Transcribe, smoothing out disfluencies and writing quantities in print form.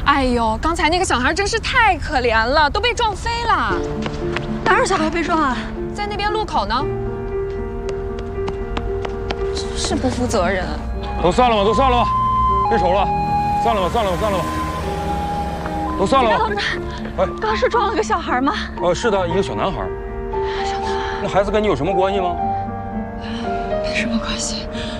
哎呦，刚才那个小孩真是太可怜了，都被撞飞了。 哪有小孩被撞啊？ 在那边路口呢。真是不负责任。 都散了吧，都散了吧，别瞅了，散了吧，散了吧，散了吧，都散了吧。 同志，哎，刚是撞了个小孩吗？ 是的，一个小男孩。 小男孩。 那孩子跟你有什么关系吗？ 没什么关系。